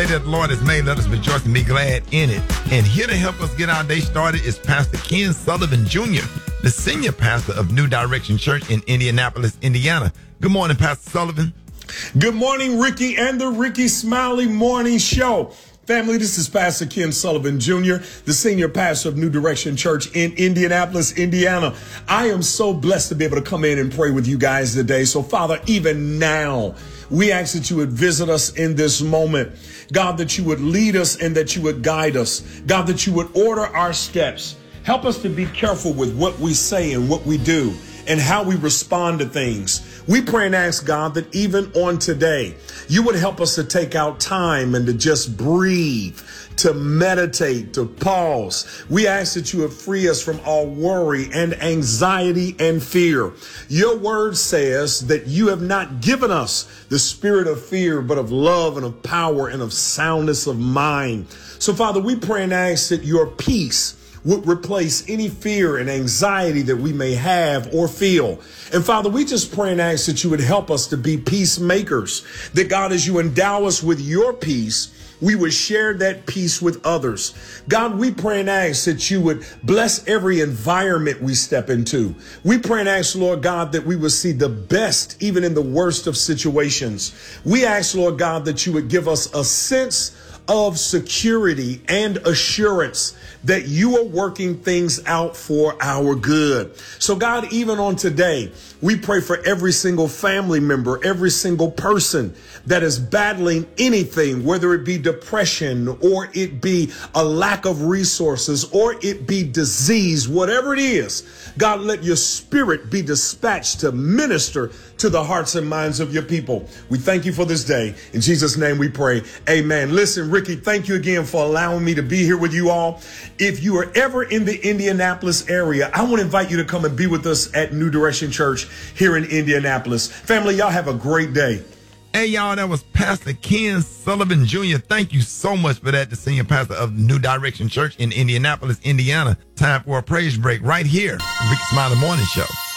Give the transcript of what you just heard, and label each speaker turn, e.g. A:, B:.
A: day that the Lord has made. Let us rejoice and be glad in it. And here to help us get our day started is Pastor Ken Sullivan Jr., the senior pastor of New Direction Church in Indianapolis, Indiana. Good morning, Pastor Sullivan.
B: Good morning, Ricky and the Ricky Smiley Morning Show. Family, this is Pastor Ken Sullivan Jr., the senior pastor of New Direction Church in Indianapolis, Indiana. I am so blessed to be able to come in and pray with you guys today. So, Father, even now, we ask that you would visit us in this moment. God, that you would lead us and that you would guide us. God, that you would order our steps. Help us to be careful with what we say and what we do and how we respond to things. We pray and ask, God, that even on today, you would help us to take out time and to just breathe, to meditate, to pause. We ask that you would free us from all worry and anxiety and fear. Your word says that you have not given us the spirit of fear, but of love and of power and of soundness of mind. So, Father, we pray and ask that your peace would replace any fear and anxiety that we may have or feel. And Father, we just pray and ask that you would help us to be peacemakers, that God, as you endow us with your peace, we would share that peace with others. God, we pray and ask that you would bless every environment we step into. We pray and ask, Lord God, that we would see the best even in the worst of situations. We ask, Lord God, that you would give us a sense of security and assurance that you are working things out for our good. So God, even on today, we pray for every single family member, every single person that is battling anything, whether it be depression or it be a lack of resources or it be disease, whatever it is. God, let your spirit be dispatched to minister to the hearts and minds of your people. We thank you for this day. In Jesus' name we pray. Amen. Listen, Ricky, thank you again for allowing me to be here with you all. If you are ever in the Indianapolis area, I want to invite you to come and be with us at New Direction Church here in Indianapolis. Family, y'all have a great day.
A: Hey, y'all, that was Pastor Ken Sullivan Jr. Thank you so much for that, the senior pastor of New Direction Church in Indianapolis, Indiana. Time for a praise break right here, Ricky Smiley Morning Show.